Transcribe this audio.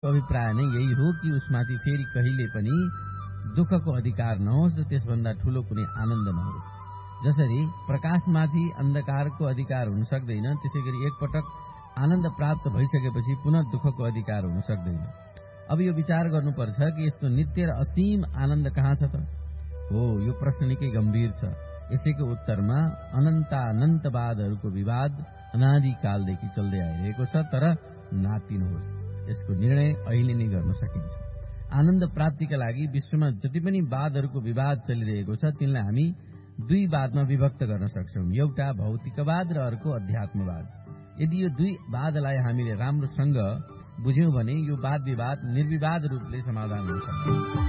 अभिप्राय नै यही हो कि उसमाथि फेरि कहिले पनि दुःखको अधिकार नहोस् र त्यसभन्दा ठूलो कुनै आनन्द नहोस्। जसरी प्रकाशमाथि अन्धकारको अधिकार हुन सक्दैन, त्यसैगरी एकपटक आनन्द प्राप्त भइसकेपछि पुनः दुःखको अधिकार हुन सक्दैन। अब यो विचार गर्नुपर्छ कि यस्तो नित्य र असीम आनन्द कहाँ छ त? हो, यो प्रश्न निकै गम्भीर छ। यसैको उत्तरमा अनन्तानन्तवादहरूको विवाद अनादिकालदेखि चल्दै आइरहेको छ। तर नातिनुहोस्, यसको निर्णय अहिले नै गर्न सकिन्छ। आनन्द प्राप्तिका लागि विश्वमा जति पनि वादहरूको विवाद चलिरहेको छ तिनलाई हामी दुई वादमा विभक्त गर्न सक्छौं, एउटा भौतिकवाद र अर्को अध्यात्मवाद। यदि यो दुई वादलाई हामीले राम्रोसँग बुझ्यौं भने यो वाद विवाद निर्विवाद रूपले समाधान हुन सक्छ।